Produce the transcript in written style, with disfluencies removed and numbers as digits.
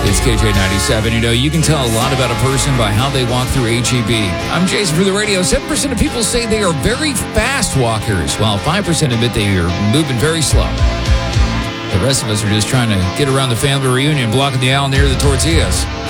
It's KJ97. You know, you can tell a lot about a person by how they walk through HEB. I'm Jason for the radio. 7% of people say they are very fast walkers, while 5% admit they are moving very slow. The rest of us are just trying to get around the family reunion, blocking the aisle near the tortillas.